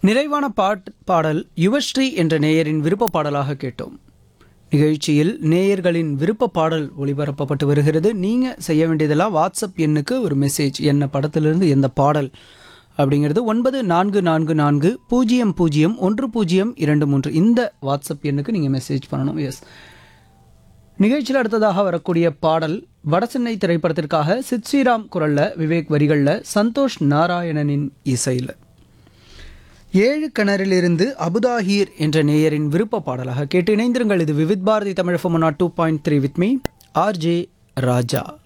நிறைவான பாடல் யுவஸ்ரீ என்ற நேயரின் விருப்ப பாடலாக கேட்டோம். நிகழ்ச்சியில் நேயர்களின் விருப்ப பாடல் ஒளிபரப்பப்பட்டு வருகிறது. நீங்கள் செய்ய வேண்டியதெல்லாம் வாட்ஸ்அப் எண்ணுக்கு ஒரு மெசேஜ், என்ன படத்திலிருந்து எந்த பாடல் அப்படிங்கிறது 9444001023 இந்த வாட்ஸ்அப் எண்ணுக்கு நீங்கள் மெசேஜ் பண்ணணும். எஸ், நிகழ்ச்சியில் அடுத்ததாக வரக்கூடிய பாடல் வடசென்னை திரைப்படத்திற்காக சித் ஸ்ரீராம் குரலில், விவேக் வரிகளில், சந்தோஷ் நாராயணனின் இசையில் 7 கிணறிலிருந்து அபுதாஹீர் என்ற நேயரின் விருப்ப பாடலாக கேட்டு இணைந்திருங்கள். இது Vividh Bharathi Tamil FM 102.3 with me RJ Raja.